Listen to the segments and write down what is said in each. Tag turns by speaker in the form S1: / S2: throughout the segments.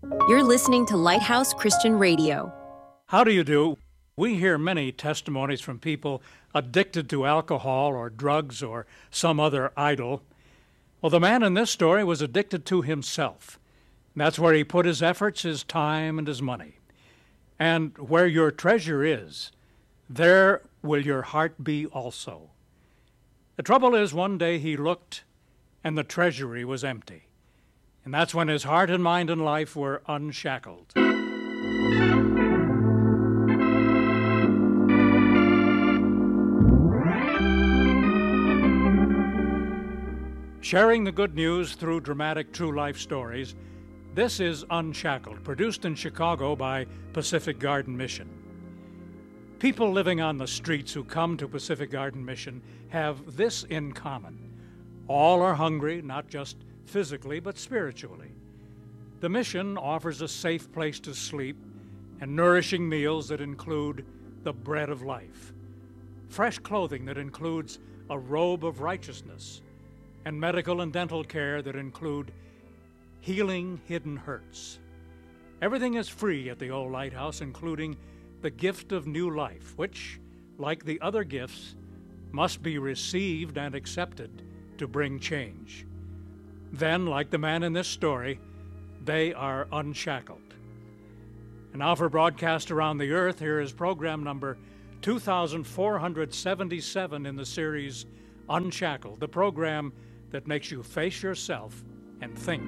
S1: You're listening to Lighthouse Christian Radio.
S2: How do you do? We hear many testimonies from people addicted to alcohol or drugs or some other idol. Well, the man in this story was addicted to himself. That's where he put his efforts, his time, and his money. And where your treasure is, there will your heart be also. The trouble is, one day he looked, and the treasury was empty. And that's when his heart and mind and life were unshackled. Sharing the good news through dramatic true life stories, this is Unshackled, produced in Chicago by Pacific Garden Mission. People living on the streets who come to Pacific Garden Mission have this in common. All are hungry, not just physically, but spiritually. The mission offers a safe place to sleep and nourishing meals that include the bread of life, fresh clothing that includes a robe of righteousness, and medical and dental care that include healing hidden hurts. Everything is free at the old lighthouse, including the gift of new life, which, like the other gifts, must be received and accepted to bring change. Then, like the man in this story, they are unshackled. And now for broadcast around the earth, here is program number 2477 in the series Unshackled, the program that makes you face yourself and think.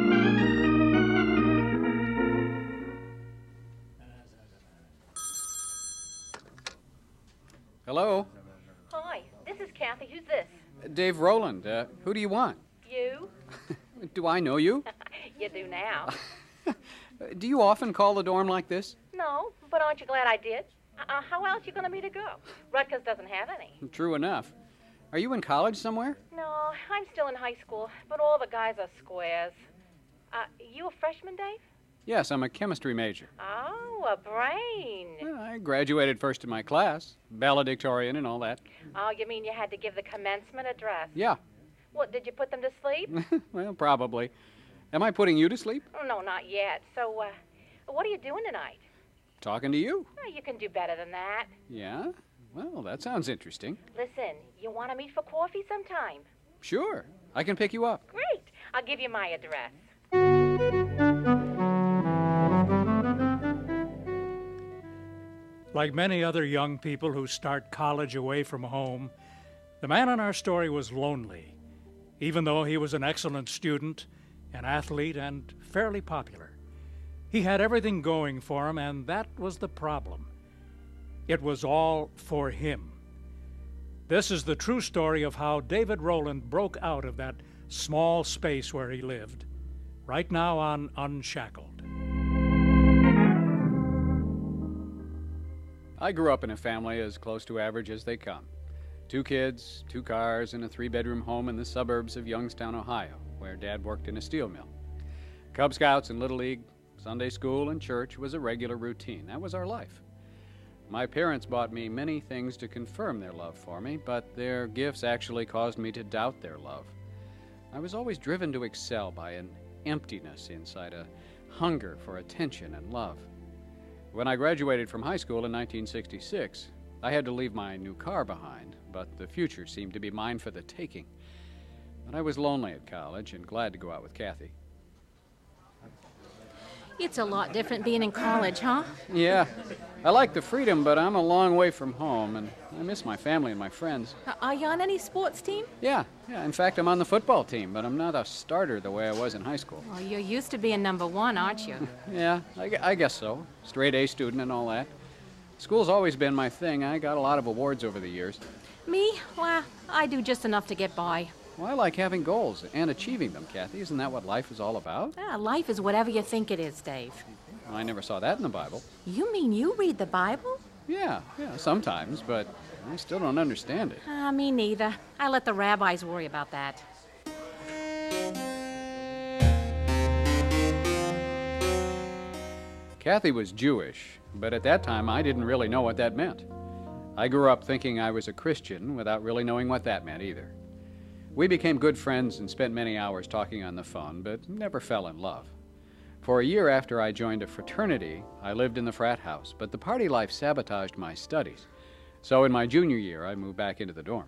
S3: Hello?
S4: Hi, this is Kathy. Who's this?
S3: Dave Rowland. Who do you want?
S4: You?
S3: Do I know you?
S4: You do now.
S3: Do you often call the dorm like this?
S4: No, but aren't you glad I did? How else you going to meet a girl? Rutgers doesn't have any.
S3: True enough. Are you in college somewhere?
S4: No, I'm still in high school, but all the guys are squares. You a freshman, Dave?
S3: Yes, I'm a chemistry major.
S4: Oh, a brain.
S3: Well, I graduated first in my class, valedictorian and all that.
S4: Oh, you mean you had to give the commencement address?
S3: Yeah.
S4: What, did you put them to sleep?
S3: Well, probably. Am I putting you to sleep?
S4: Oh, no, not yet. So, what are you doing tonight?
S3: Talking to you.
S4: Oh, you can do better than that.
S3: Yeah? Well, that sounds interesting.
S4: Listen, you want to meet for coffee sometime?
S3: Sure. I can pick you up.
S4: Great. I'll give you my address.
S2: Like many other young people who start college away from home, the man in our story was lonely, even though he was an excellent student, an athlete, and fairly popular. He had everything going for him, and that was the problem. It was all for him. This is the true story of how David Rowland broke out of that small space where he lived, right now on Unshackled.
S3: I grew up in a family as close to average as they come. 2 kids, 2 cars, and a 3-bedroom home in the suburbs of Youngstown, Ohio, where Dad worked in a steel mill. Cub Scouts and Little League, Sunday school, and church was a regular routine. That was our life. My parents bought me many things to confirm their love for me, but their gifts actually caused me to doubt their love. I was always driven to excel by an emptiness inside, a hunger for attention and love. When I graduated from high school in 1966, I had to leave my new car behind, but the future seemed to be mine for the taking. But I was lonely at college and glad to go out with Kathy.
S5: It's a lot different being in college, huh?
S3: Yeah, I like the freedom, but I'm a long way from home, and I miss my family and my friends.
S5: Are you on any sports team?
S3: Yeah. In fact, I'm on the football team, but I'm not a starter the way I was in high school.
S5: Well, you're used to being number 1, aren't you?
S3: Yeah, I guess so. Straight A student and all that. School's always been my thing. I got a lot of awards over the years.
S5: Me? Well, I do just enough to get by.
S3: Well, I like having goals and achieving them, Kathy. Isn't that what life is all about?
S5: Life is whatever you think it is, Dave.
S3: Well, I never saw that in the Bible.
S5: You mean you read the Bible?
S3: Yeah, sometimes, but I still don't understand it.
S5: Me neither. I let the rabbis worry about that.
S3: Kathy was Jewish, but at that time I didn't really know what that meant. I grew up thinking I was a Christian without really knowing what that meant either. We became good friends and spent many hours talking on the phone, but never fell in love. For a year after I joined a fraternity, I lived in the frat house, but the party life sabotaged my studies. So in my junior year, I moved back into the dorm.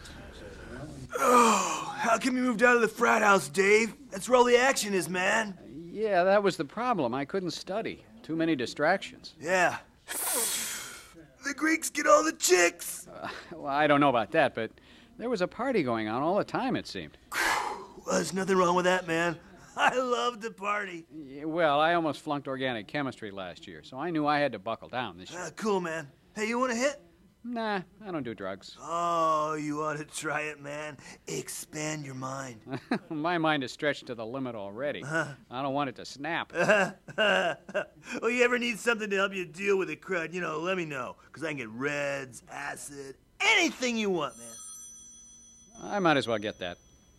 S6: Oh, how come you moved out of the frat house, Dave? That's where all the action is, man.
S3: Yeah, that was the problem. I couldn't study. Too many distractions.
S6: Yeah. The Greeks get all the chicks.
S3: Well, I don't know about that, but there was a party going on all the time, it seemed.
S6: Well, there's nothing wrong with that, man. I love to party.
S3: Yeah, well, I almost flunked organic chemistry last year, so I knew I had to buckle down this year.
S6: Cool, man. Hey, you want a hit?
S3: Nah, I don't do drugs.
S6: Oh, you ought to try it, man. Expand your mind.
S3: My mind is stretched to the limit already. I don't want it to snap.
S6: Well, you ever need something to help you deal with the crud, let me know. Because I can get reds, acid, anything you want, man.
S3: I might as well get that.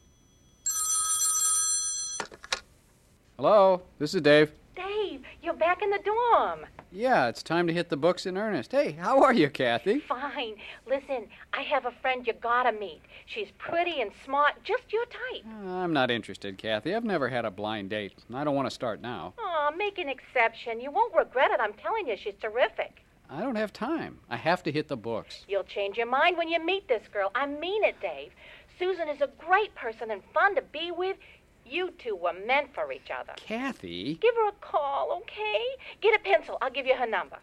S3: Hello, this is Dave.
S4: Dave, you're back in the dorm.
S3: Yeah, it's time to hit the books in earnest. Hey, how are you, Kathy?
S4: Fine. Listen, I have a friend you gotta meet. She's pretty and smart, just your type.
S3: I'm not interested, Kathy. I've never had a blind date. I don't want to start now.
S4: Aw, make an exception. You won't regret it, I'm telling you. She's terrific.
S3: I don't have time. I have to hit the books.
S4: You'll change your mind when you meet this girl. I mean it, Dave. Susan is a great person and fun to be with. You two were meant for each other.
S3: Kathy?
S4: Give her a call, okay? Get a pencil. I'll give you her number.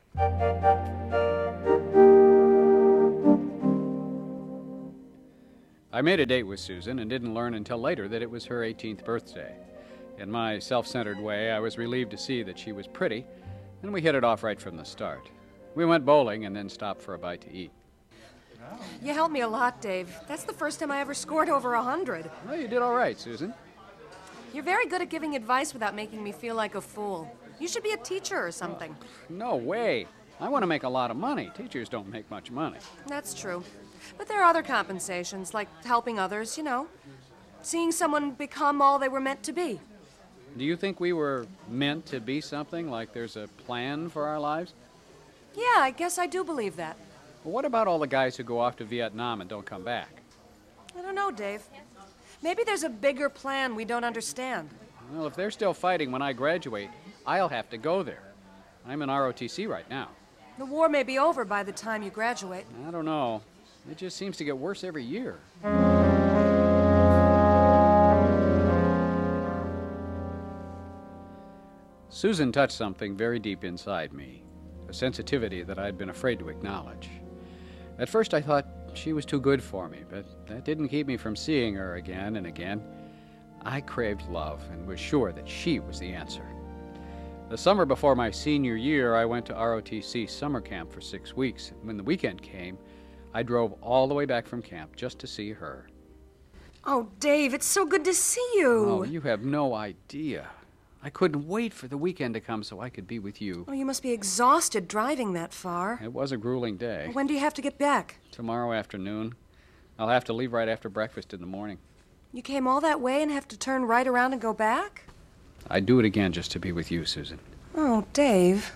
S3: I made a date with Susan and didn't learn until later that it was her 18th birthday. In my self-centered way, I was relieved to see that she was pretty, and we hit it off right from the start. We went bowling and then stopped for a bite to eat.
S7: You helped me a lot, Dave. That's the first time I ever scored over 100.
S3: Well, you did all right, Susan.
S7: You're very good at giving advice without making me feel like a fool. You should be a teacher or something.
S3: No way. I want to make a lot of money. Teachers don't make much money.
S7: That's true. But there are other compensations, like helping others, seeing someone become all they were meant to be.
S3: Do you think we were meant to be something, like there's a plan for our lives?
S7: Yeah, I guess I do believe that.
S3: Well, what about all the guys who go off to Vietnam and don't come back?
S7: I don't know, Dave. Maybe there's a bigger plan we don't understand.
S3: Well, if they're still fighting when I graduate, I'll have to go there. I'm in ROTC right now.
S7: The war may be over by the time you graduate.
S3: I don't know. It just seems to get worse every year. Susan touched something very deep inside me, a sensitivity that I'd been afraid to acknowledge. At first I thought she was too good for me, but that didn't keep me from seeing her again and again. I craved love and was sure that she was the answer. The summer before my senior year, I went to ROTC summer camp for 6 weeks. When the weekend came, I drove all the way back from camp just to see her.
S7: Oh, Dave, it's so good to see you.
S3: Oh, you have no idea. I couldn't wait for the weekend to come so I could be with you.
S7: Oh, you must be exhausted driving that far.
S3: It was a grueling day.
S7: When do you have to get back?
S3: Tomorrow afternoon. I'll have to leave right after breakfast in the morning.
S7: You came all that way and have to turn right around and go back?
S3: I'd do it again just to be with you, Susan.
S7: Oh, Dave.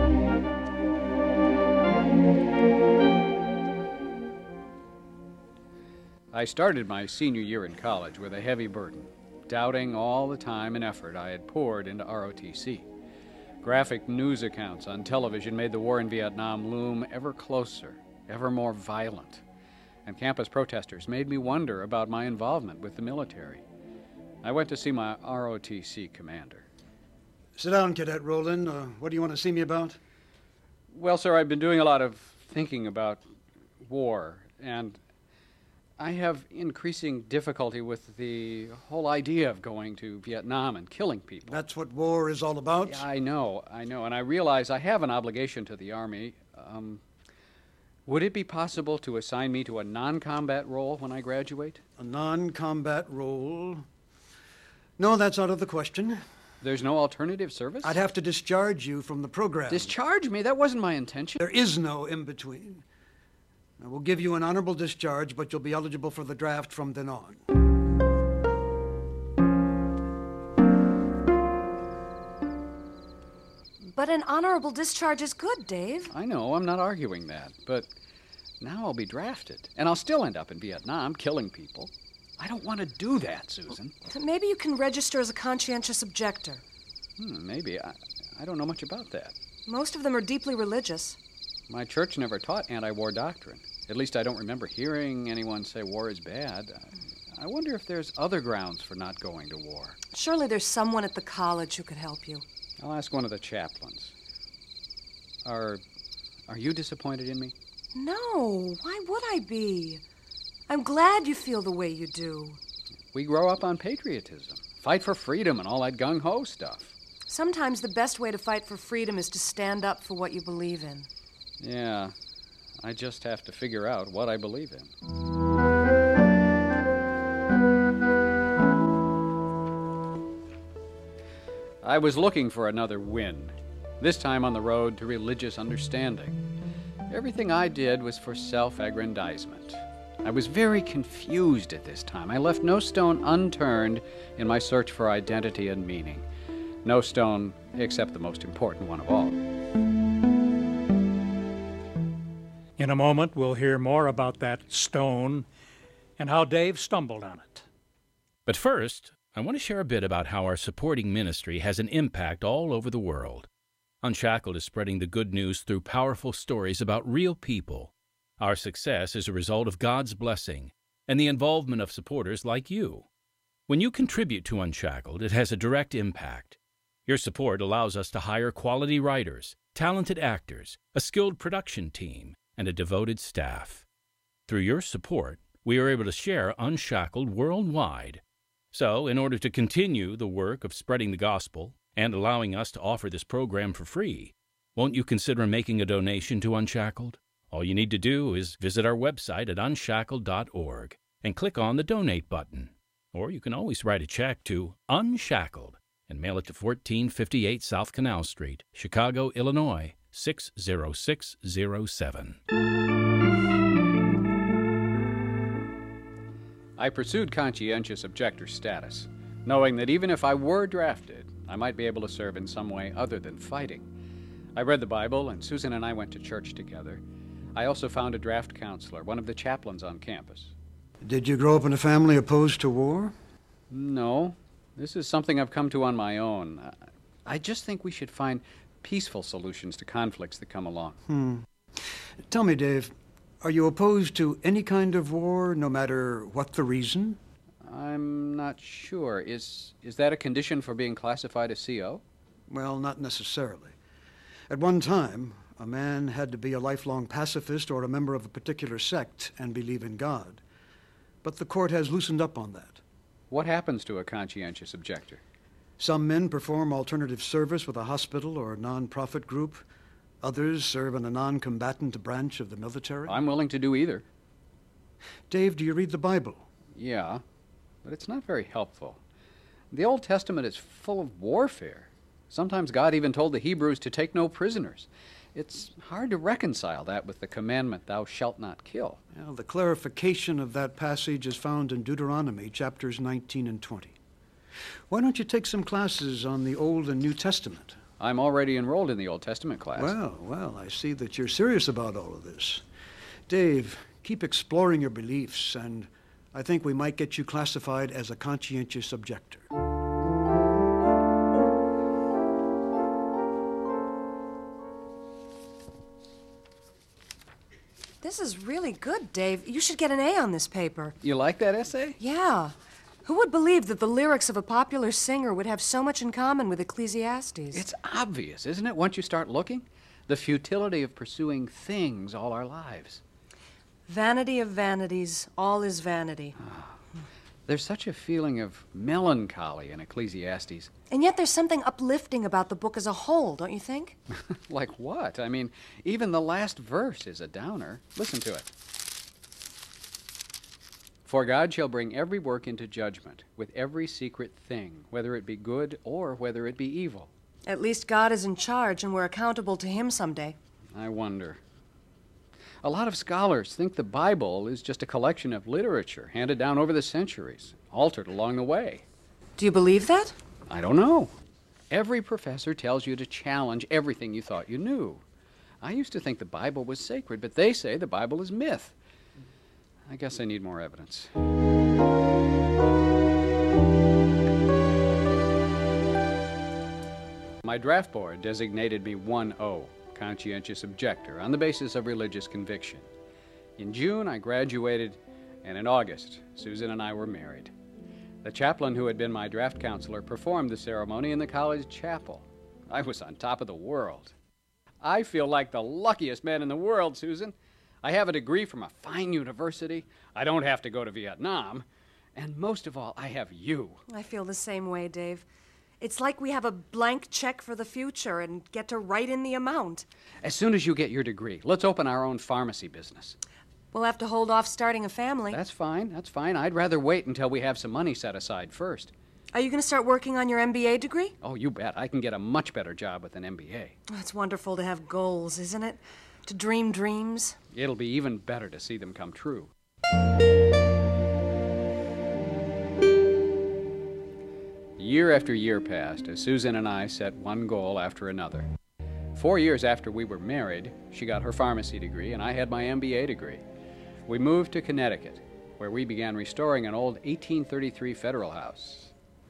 S3: I started my senior year in college with a heavy burden, doubting all the time and effort I had poured into ROTC. Graphic news accounts on television made the war in Vietnam loom ever closer, ever more violent. And campus protesters made me wonder about my involvement with the military. I went to see my ROTC commander.
S8: Sit down, Cadet Rowland. What do you want to see me about?
S3: Well, sir, I've been doing a lot of thinking about war, and I have increasing difficulty with the whole idea of going to Vietnam and killing people.
S8: That's what war is all about?
S3: Yeah, I know, and I realize I have an obligation to the Army. Would it be possible to assign me to a non-combat role when I graduate?
S8: A non-combat role? No, that's out of the question.
S3: There's no alternative service?
S8: I'd have to discharge you from the program.
S3: Discharge me? That wasn't my intention.
S8: There is no in-between. I will give you an honorable discharge, but you'll be eligible for the draft from then on.
S7: But an honorable discharge is good, Dave.
S3: I know, I'm not arguing that, but now I'll be drafted, and I'll still end up in Vietnam killing people. I don't want to do that, Susan.
S7: Maybe you can register as a conscientious objector.
S3: Maybe. I don't know much about that.
S7: Most of them are deeply religious.
S3: My church never taught anti-war doctrine. At least I don't remember hearing anyone say war is bad. I wonder if there's other grounds for not going to war.
S7: Surely there's someone at the college who could help you.
S3: I'll ask one of the chaplains. Are you disappointed in me?
S7: No, why would I be? I'm glad you feel the way you do.
S3: We grow up on patriotism, fight for freedom and all that gung-ho stuff.
S7: Sometimes the best way to fight for freedom is to stand up for what you believe in.
S3: Yeah, I just have to figure out what I believe in. I was looking for another win, this time on the road to religious understanding. Everything I did was for self-aggrandizement. I was very confused at this time. I left no stone unturned in my search for identity and meaning. No stone except the most important one of all.
S2: In a moment, we'll hear more about that stone and how Dave stumbled on it.
S9: But first, I want to share a bit about how our supporting ministry has an impact all over the world. Unshackled is spreading the good news through powerful stories about real people. Our success is a result of God's blessing and the involvement of supporters like you. When you contribute to Unshackled, it has a direct impact. Your support allows us to hire quality writers, talented actors, a skilled production team, and a devoted staff. Through your support, we are able to share Unshackled worldwide. So, in order to continue the work of spreading the gospel and allowing us to offer this program for free, won't you consider making a donation to Unshackled? All you need to do is visit our website at unshackled.org and click on the Donate button. Or you can always write a check to Unshackled and mail it to 1458 South Canal Street, Chicago, Illinois, 60607.
S3: I pursued conscientious objector status, knowing that even if I were drafted, I might be able to serve in some way other than fighting. I read the Bible, and Susan and I went to church together. I also found a draft counselor, one of the chaplains on campus.
S8: Did you grow up in a family opposed to war?
S3: No. This is something I've come to on my own. I just think we should find peaceful solutions to conflicts that come along.
S8: Tell me, Dave, are you opposed to any kind of war, no matter what the reason?
S3: I'm not sure. Is that a condition for being classified as CO?
S8: Well, not necessarily. At one time, a man had to be a lifelong pacifist or a member of a particular sect and believe in God. But the court has loosened up on that.
S3: What happens to a conscientious objector?
S8: Some men perform alternative service with a hospital or a non-profit group. Others serve in a non-combatant branch of the military.
S3: I'm willing to do either.
S8: Dave, do you read the Bible?
S3: Yeah, but it's not very helpful. The Old Testament is full of warfare. Sometimes God even told the Hebrews to take no prisoners. It's hard to reconcile that with the commandment, thou shalt not kill.
S8: Well, the clarification of that passage is found in Deuteronomy, chapters 19 and 20. Why don't you take some classes on the Old and New Testament?
S3: I'm already enrolled in the Old Testament class.
S8: Well, I see that you're serious about all of this. Dave, keep exploring your beliefs, and I think we might get you classified as a conscientious objector.
S7: This is really good, Dave. You should get an A on this paper.
S3: You like that essay?
S7: Yeah. Who would believe that the lyrics of a popular singer would have so much in common with Ecclesiastes?
S3: It's obvious, isn't it, once you start looking? The futility of pursuing things all our lives.
S7: Vanity of vanities, all is vanity.
S3: There's such a feeling of melancholy in Ecclesiastes.
S7: And yet there's something uplifting about the book as a whole, don't you think?
S3: Like what? I mean, even the last verse is a downer. Listen to it. For God shall bring every work into judgment, with every secret thing, whether it be good or whether it be evil.
S7: At least God is in charge, and we're accountable to him someday.
S3: I wonder. A lot of scholars think the Bible is just a collection of literature handed down over the centuries, altered along the way.
S7: Do you believe that?
S3: I don't know. Every professor tells you to challenge everything you thought you knew. I used to think the Bible was sacred, but they say the Bible is myth. I guess I need more evidence. My draft board designated me 1O, conscientious objector, on the basis of religious conviction. In June, I graduated, and in August, Susan and I were married. The chaplain who had been my draft counselor performed the ceremony in the college chapel. I was on top of the world. I feel like the luckiest man in the world, Susan. I have a degree from a fine university. I don't have to go to Vietnam. And most of all, I have you.
S7: I feel the same way, Dave. It's like we have a blank check for the future and get to write in the amount.
S3: As soon as you get your degree, let's open our own pharmacy business.
S7: We'll have to hold off starting a family.
S3: That's fine, that's fine. I'd rather wait until we have some money set aside first.
S7: Are you going to start working on your MBA degree?
S3: Oh, you bet. I can get a much better job with an MBA.
S7: Oh, it's wonderful to have goals, isn't it? To dream dreams.
S3: It'll be even better to see them come true. Year after year passed as Susan and I set one goal after another. 4 years after we were married, she got her pharmacy degree and I had my MBA degree. We moved to Connecticut, where we began restoring an old 1833 federal house.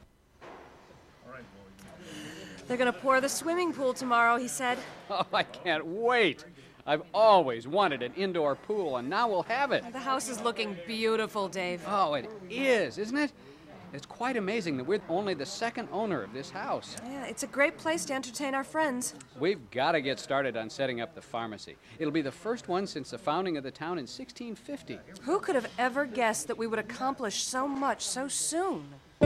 S7: They're going to pour the swimming pool tomorrow, he said.
S3: Oh, I can't wait. I've always wanted an indoor pool, and now we'll have it.
S7: The house is looking beautiful, Dave.
S3: Oh, it is, isn't it? It's quite amazing that we're only the second owner of this house.
S7: Yeah, it's a great place to entertain our friends.
S3: We've got to get started on setting up the pharmacy. It'll be the first one since the founding of the town in 1650.
S7: Who could have ever guessed that we would accomplish so much so soon?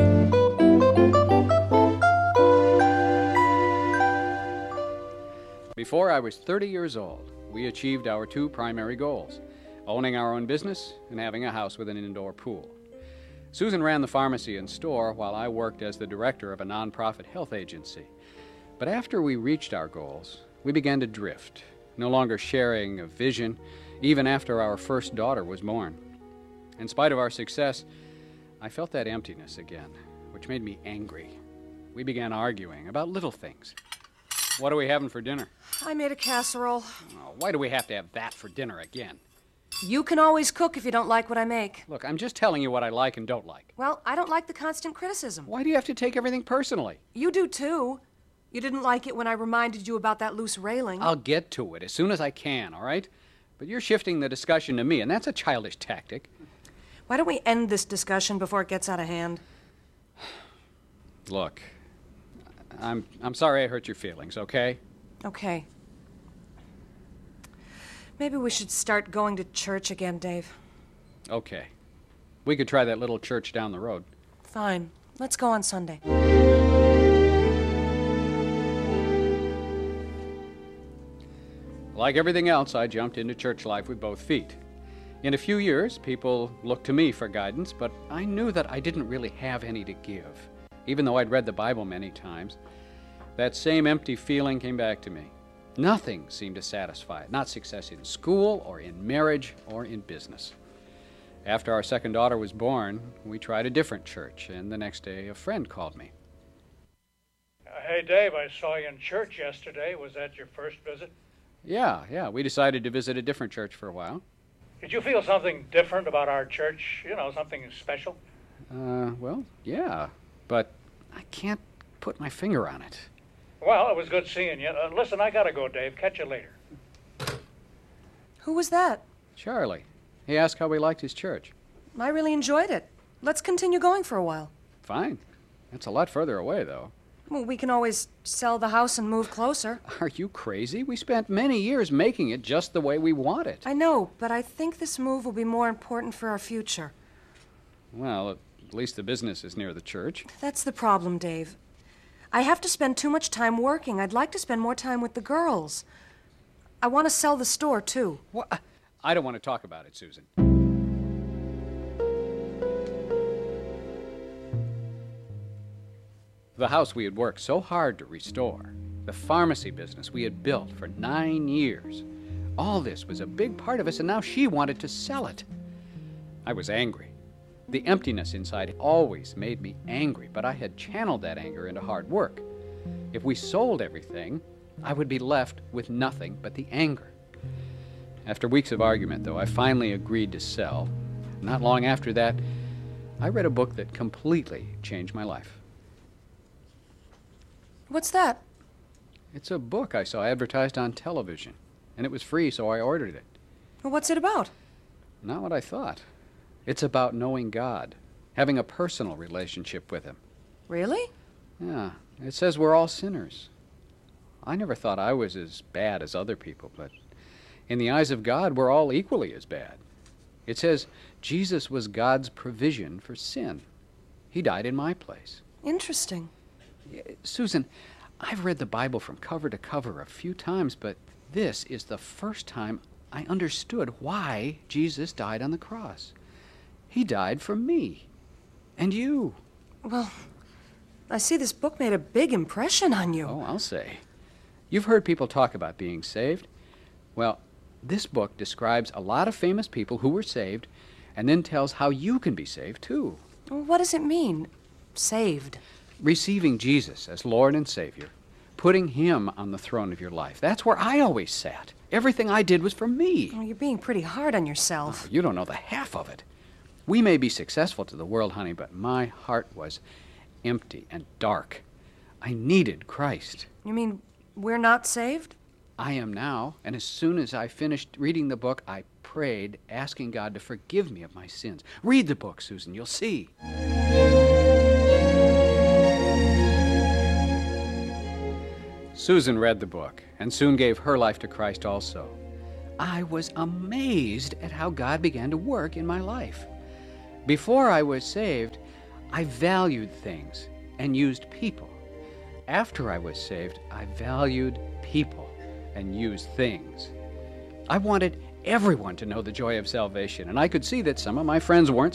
S3: Before I was 30 years old, we achieved our two primary goals, owning our own business and having a house with an indoor pool. Susan ran the pharmacy and store while I worked as the director of a nonprofit health agency. But after we reached our goals, we began to drift, no longer sharing a vision, even after our first daughter was born. In spite of our success, I felt that emptiness again, which made me angry. We began arguing about little things. What are we having for dinner?
S7: I made a casserole.
S3: Oh, why do we have to have that for dinner again?
S7: You can always cook if you don't like what I make.
S3: Look, I'm just telling you what I like and don't like.
S7: Well, I don't like the constant criticism.
S3: Why do you have to take everything personally?
S7: You do too. You didn't like it when I reminded you about that loose railing.
S3: I'll get to it as soon as I can, all right? But you're shifting the discussion to me, and that's a childish tactic.
S7: Why don't we end this discussion before it gets out of hand?
S3: Look, I'm sorry I hurt your feelings, okay?
S7: Okay. Maybe we should start going to church again, Dave.
S3: Okay. We could try that little church down the road.
S7: Fine. Let's go on Sunday.
S3: Like everything else, I jumped into church life with both feet. In a few years, people looked to me for guidance, but I knew that I didn't really have any to give. Even though I'd read the Bible many times, that same empty feeling came back to me. Nothing seemed to satisfy it, not success in school or in marriage or in business. After our second daughter was born, we tried a different church, and the next day a friend called me.
S2: Hey, Dave, I saw you in church yesterday. Was that your first visit?
S3: Yeah, we decided to visit a different church for a while.
S2: Did you feel something different about our church? You know, something special?
S3: Well, yeah, but I can't put my finger on it.
S2: Well, it was good seeing you. Listen, I gotta go, Dave. Catch you later.
S7: Who was that?
S3: Charlie. He asked how we liked his church.
S7: I really enjoyed it. Let's continue going for a while.
S3: Fine. It's a lot further away, though.
S7: Well, we can always sell the house and move closer.
S3: Are you crazy? We spent many years making it just the way we want it.
S7: I know, but I think this move will be more important for our future.
S3: Well, at least the business is near the church.
S7: That's the problem, Dave. I have to spend too much time working. I'd like to spend more time with the girls. I want to sell the store, too.
S3: What? I don't want to talk about it, Susan. The house we had worked so hard to restore, the pharmacy business we had built for 9 years, all this was a big part of us, and now she wanted to sell it. I was angry. The emptiness inside always made me angry, but I had channeled that anger into hard work. If we sold everything, I would be left with nothing but the anger. After weeks of argument, though, I finally agreed to sell. Not long after that, I read a book that completely changed my life.
S7: What's that?
S3: It's a book I saw advertised on television, and it was free, so I ordered it.
S7: Well, what's it about?
S3: Not what I thought. It's about knowing God, having a personal relationship with Him.
S7: Really?
S3: Yeah, it says we're all sinners. I never thought I was as bad as other people, but in the eyes of God, we're all equally as bad. It says Jesus was God's provision for sin. He died in my place.
S7: Interesting.
S3: Susan, I've read the Bible from cover to cover a few times, but this is the first time I understood why Jesus died on the cross. He died for me. And you.
S7: Well, I see this book made a big impression on you.
S3: Oh, I'll say. You've heard people talk about being saved. Well, this book describes a lot of famous people who were saved and then tells how you can be saved, too.
S7: Well, what does it mean, saved?
S3: Receiving Jesus as Lord and Savior, putting Him on the throne of your life. That's where I always sat. Everything I did was for me.
S7: Oh, you're being pretty hard on yourself.
S3: Oh, you don't know the half of it. We may be successful to the world, honey, but my heart was empty and dark. I needed Christ.
S7: You mean we're not saved?
S3: I am now, and as soon as I finished reading the book, I prayed, asking God to forgive me of my sins. Read the book, Susan, you'll see. Susan read the book and soon gave her life to Christ also. I was amazed at how God began to work in my life. Before I was saved, I valued things and used people. After I was saved, I valued people and used things. I wanted everyone to know the joy of salvation, and I could see that some of my friends weren't